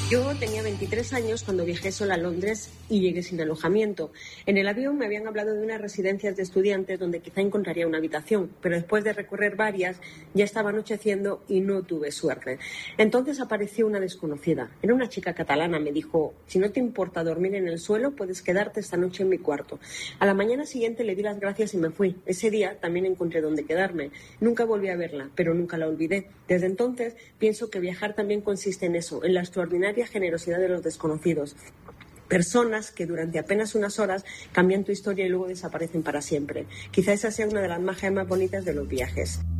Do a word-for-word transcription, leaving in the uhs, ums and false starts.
Yo tenía veintitrés años cuando viajé sola a Londres y llegué sin alojamiento. En el avión me habían hablado de unas residencias de estudiantes donde quizá encontraría una habitación, pero después de recorrer varias ya estaba anocheciendo y no tuve suerte. Entonces apareció una desconocida. Era una chica catalana, me dijo: si no te importa dormir en el suelo, puedes quedarte esta noche en mi cuarto. A la mañana siguiente le di las gracias y me fui. Ese día también encontré dónde quedarme. Nunca volví a verla, pero nunca la olvidé. Desde entonces pienso que viajar también consiste en eso, en la extraordinaria generosidad de los desconocidos. Personas que durante apenas unas horas cambian tu historia y luego desaparecen para siempre. Quizá esa sea una de las magias más bonitas de los viajes.